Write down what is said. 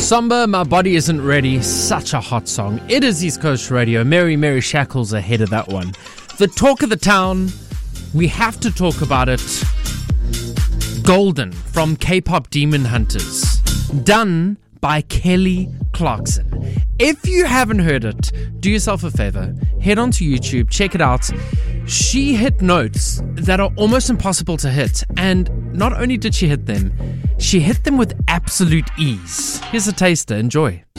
Somber, My Body Isn't Ready, such a hot song. It is East Coast Radio. Mary Shackles ahead of that one. The talk of the town, we have to talk about it. Golden from K-pop Demon Hunters, done by Kelly Clarkson. If you haven't heard it, do yourself a favor, head onto YouTube, check it out. She hit notes that are almost impossible to hit, and not only did she hit them with absolute ease. Here's a taster, enjoy.